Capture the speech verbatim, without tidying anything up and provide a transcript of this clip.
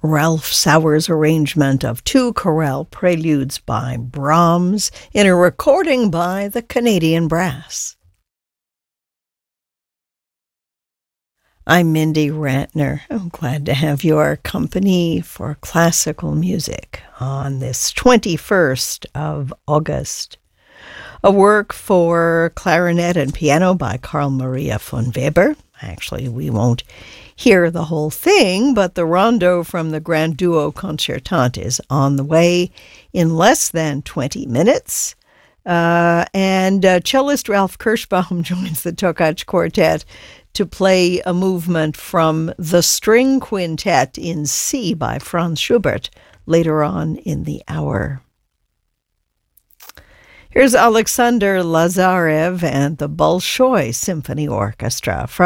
Ralph Sauer's arrangement of two chorale preludes by Brahms in a recording by the Canadian Brass. I'm Mindy Ratner. I'm glad to have your company for classical music on this twenty-first of August. A work for clarinet and piano by Carl Maria von Weber. Actually, we won't hear the whole thing, but the rondo from the Grand Duo Concertante is on the way in less than twenty minutes. Uh, and uh, cellist Ralph Kirschbaum joins the Tokaj Quartet to play a movement from the String Quintet in C by Franz Schubert later on in the hour. Here's Alexander Lazarev and the Bolshoi Symphony Orchestra from